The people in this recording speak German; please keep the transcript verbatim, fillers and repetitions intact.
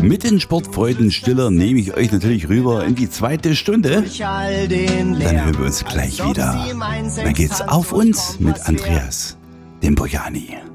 Mit den Sportfreuden Stiller nehme ich euch natürlich rüber in die zweite Stunde. Dann hören wir uns gleich wieder. Dann geht's auf uns mit Andreas, dem Bojani.